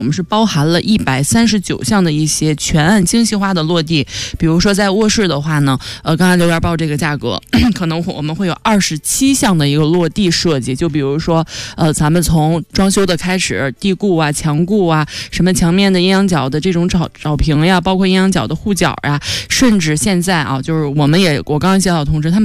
我们是包含了139项的一些全案精细化的落地，比如说在卧室的话呢，刚才刘源报这个价格，可能我们会有27项的一个落地设计，就比如说咱们从装修的开始，地固啊、墙固啊，什么墙面的阴阳角的这种找平呀，包括阴阳角的护角呀，甚至现在啊，就是我刚刚接到通知，他们